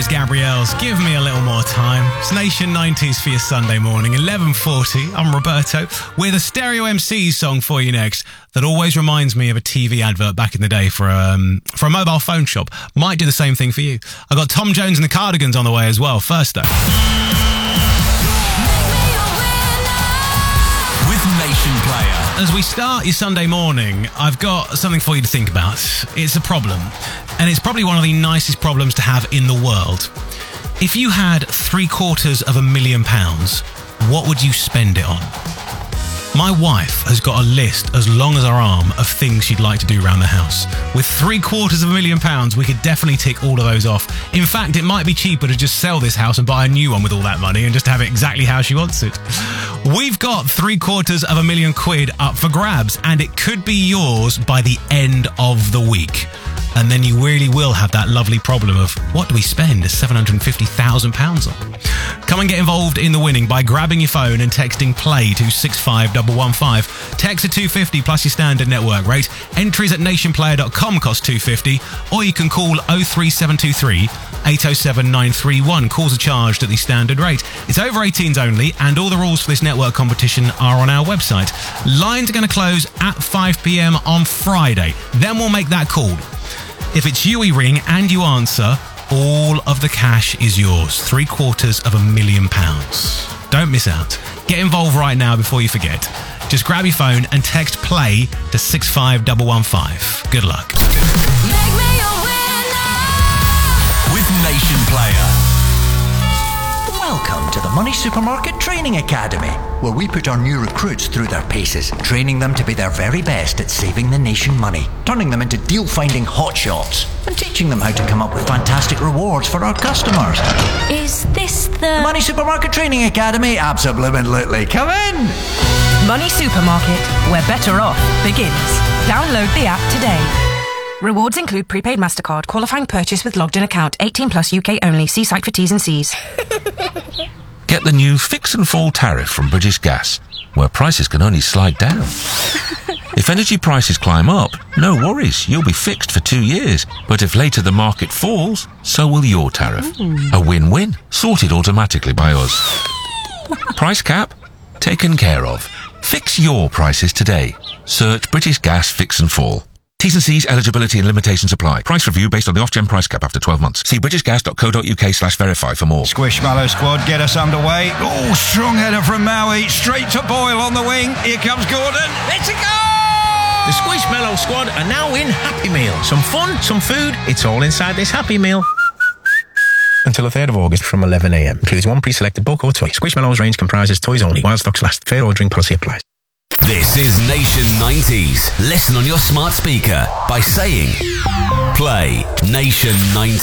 Gabrielle's Give Me a Little More Time. It's Nation 90s for your Sunday morning, 11:40. I'm Roberto with a Stereo MCs song for you next that always reminds me of a TV advert back in the day for a mobile phone shop. Might do the same thing for you. I got Tom Jones and the Cardigans on the way as well. First though. Nation Player. As we start your Sunday morning, I've got something for you to think about. It's a problem, and it's probably one of the nicest problems to have in the world. If you had £750,000, what would you spend it on? My wife has got a list as long as her arm of things she'd like to do around the house. With £750,000, we could definitely tick all of those off. In fact, it might be cheaper to just sell this house and buy a new one with all that money and just have it exactly how she wants it. We've got £750,000 up for grabs, and it could be yours by the end of the week. And then you really will have that lovely problem of, what do we spend £750,000 on? Come and get involved in the winning by grabbing your phone and texting PLAY to 65115. Text to 250 plus your standard network rate. Entries at nationplayer.com cost £250, or you can call 03723 807 931. Calls are charged at the standard rate. It's over 18s only, and all the rules for this network competition are on our website. Lines are going to close at 5 p.m. on Friday. Then we'll make that call. If it's you we ring and you answer, all of the cash is yours. £750,000. Don't miss out. Get involved right now before you forget. Just grab your phone and text PLAY to 65115. Good luck. Make me a winner with Nation Player. Welcome to the Money Supermarket Training Academy, where we put our new recruits through their paces, training them to be their very best at saving the nation money, turning them into deal-finding hotshots, and teaching them how to come up with fantastic rewards for our customers. Is this the Money Supermarket Training Academy? Absolutely. Come in! Money Supermarket, where better off begins. Download the app today. Rewards include prepaid MasterCard, qualifying purchase with logged-in account, 18 plus UK only. See site for T's and C's. Get the new Fix and Fall tariff from British Gas, where prices can only slide down. If energy prices climb up, no worries, you'll be fixed for 2 years. But if later the market falls, so will your tariff. A win-win, sorted automatically by us. Price cap? Taken care of. Fix your prices today. Search British Gas Fix and Fall. T's and C's, eligibility and limitations apply. Price review based on the Ofgem price cap after 12 months. See britishgas.co.uk/verify for more. Squishmallow squad, get us underway. Oh, strong header from Maui. Straight to Boyle on the wing. Here comes Gordon. It's a goal! The Squishmallow squad are now in Happy Meal. Some fun, some food. It's all inside this Happy Meal. Until the 3rd of August from 11 a.m. Includes one pre-selected book or toy. Squishmallows range comprises toys only. While stocks last. Fair ordering policy applies. This is Nation 90s. Listen on your smart speaker by saying Play Nation 90s.